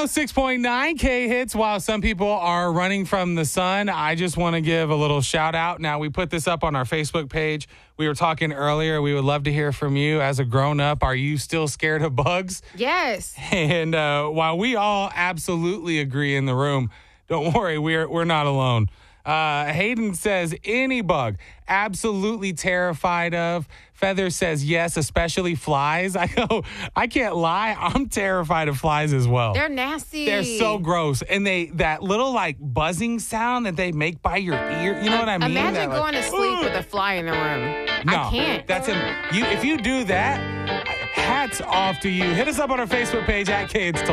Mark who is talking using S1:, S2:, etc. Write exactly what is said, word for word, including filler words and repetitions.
S1: oh six point nine K hits. While some people are running from the sun, I just want to give a little shout out. Now, we put this up on our Facebook page. We were talking earlier. We would love to hear from you as a grown-up. Are you still scared of bugs?
S2: Yes.
S1: And uh, while we all absolutely agree in the room, don't worry, we're we're not alone. Uh, Hayden says any bug, absolutely terrified of. Feather says yes, especially flies. I go, I can't lie, I'm terrified of flies as well.
S2: They're nasty.
S1: They're so gross, and they that little like buzzing sound that they make by your ear. You know what I mean?
S2: Imagine
S1: that,
S2: going
S1: like,
S2: to sleep
S1: "Ugh."
S2: with a fly in the room.
S1: No,
S2: I can't.
S1: That's a, you. If you do that, hats off to you. Hit us up on our Facebook page at K It's Told.